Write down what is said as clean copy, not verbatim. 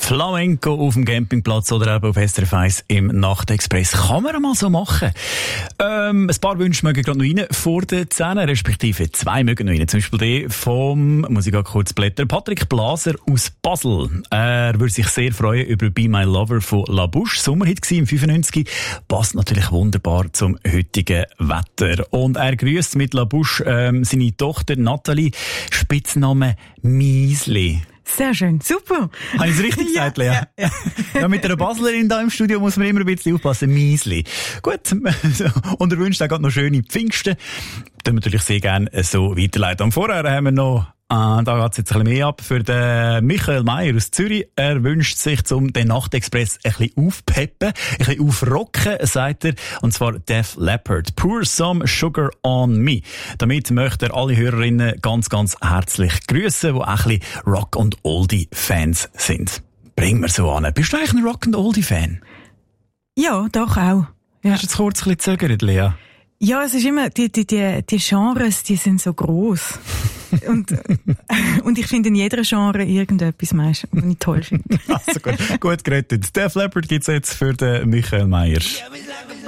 Flamenco auf dem Campingplatz oder eben auf SRF 1 im Nachtexpress. Kann man mal so machen. Ein paar Wünsche mögen gerade noch rein vor den 10, respektive 2 mögen noch rein. Zum Beispiel den vom, muss ich kurz blättern, Patrick Blaser aus Basel. Er würde sich sehr freuen über Be My Lover von La Bouche. Sommerhit gewesen im 95. Passt natürlich wunderbar zum heutigen Wetter. Und er grüßt mit La Bouche seine Tochter Nathalie, Spitzname Miesli. Sehr schön, super. Habe ich es richtig gesagt, Lea? Ja. Ja, mit einer Baslerin da im Studio muss man immer ein bisschen aufpassen. Miesli. Gut, und er wünscht auch gerade noch schöne Pfingsten. Das natürlich sehr gerne so weiterleiten. Und vorher haben wir noch, da geht es jetzt ein bisschen mehr ab, für den Michael Meyer aus Zürich. Er wünscht sich, um den Nachtexpress ein bisschen aufpeppen, ein bisschen aufrocken, sagt er. Und zwar Def Leppard. Pour some sugar on me. Damit möchte er alle Hörerinnen ganz, ganz herzlich grüßen, die auch ein bisschen Rock- und Oldie-Fans sind. Bring mir so an. Bist du eigentlich ein Rock- und Oldie-Fan? Ja, doch auch. Ja. Hast du jetzt kurz ein bisschen gezögert, Lea? Ja, es ist immer, die Genres, die sind so gross. und ich finde in jeder Genre irgendetwas meistens, was ich toll finde. Also gut gerettet. Def Leppard gibt's jetzt für den Michael Meyer.